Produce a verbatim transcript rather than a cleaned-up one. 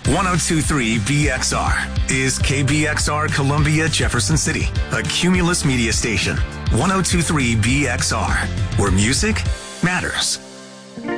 one oh two point three B X R is K B X R Columbia, Jefferson City, a Cumulus media station. one oh two point three B X R, where music matters.